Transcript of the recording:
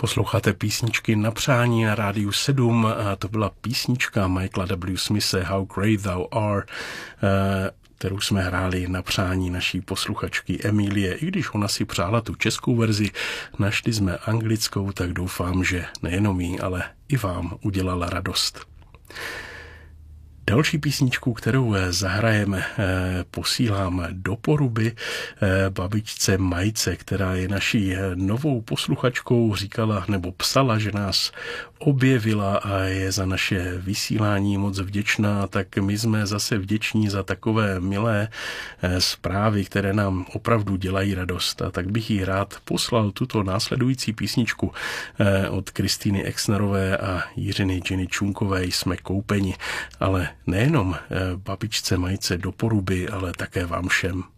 Posloucháte písničky na přání na Rádiu 7 a to byla písnička Michaela W. Smithe How Great Thou Are, kterou jsme hráli na přání naší posluchačky Emilie. I když ona si přála tu českou verzi, našli jsme anglickou, tak doufám, že nejenom jí, ale i vám udělala radost. Další písničku, kterou zahrajeme, posílám do Poruby babičce Majce, která je naší novou posluchačkou, říkala nebo psala, že nás objevila a je za naše vysílání moc vděčná, tak my jsme zase vděční za takové milé zprávy, které nám opravdu dělají radost. A tak bych jí rád poslal tuto následující písničku od Kristýny Exnerové a Jiřiny Jenny Čunkové Jsme koupeni, ale nejenom babičce Majce do Poruby, ale také vám všem.